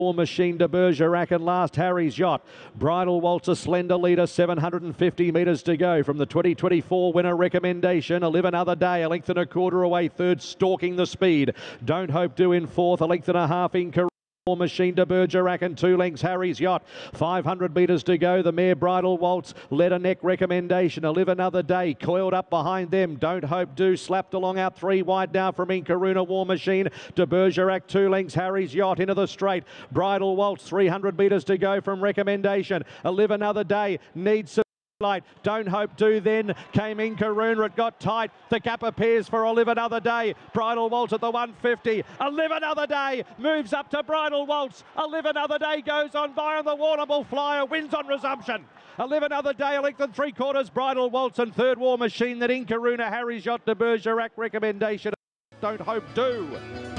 War Machine de Bergerac and last Harry's Yacht. Bridal Waltz, a slender leader, 750 metres to go from the 2024 winner Recommendation. A Live Another Day, a length and a quarter away, third, Stalking the Speed. Don't Hope Do in fourth, a length and a half in War Machine de Bergerac and 2 lengths Harry's Yacht. 500 metres to go. The mare Bridal Waltz led a neck Recommendation. A Live Another Day coiled up behind them. Don't Hope Do slapped along out 3 wide now from Inkaruna. War Machine de Bergerac 2 lengths Harry's Yacht into the straight. Bridal Waltz 300 metres to go from Recommendation. A Live Another Day needs some light. Don't Hope Do then came in Karuna. It got tight. The gap appears for A Live Another Day. Bridal Waltz at the 150. A Live Another Day moves up to Bridal Waltz. A Live Another Day goes on by on the Warrnambool Flyer. Wins on resumption. A Live Another Day, a length and 3/4. Bridal Waltz and third War Machine. That in Karuna. Harry's Yacht de Bergerac Recommendation. Don't Hope Do.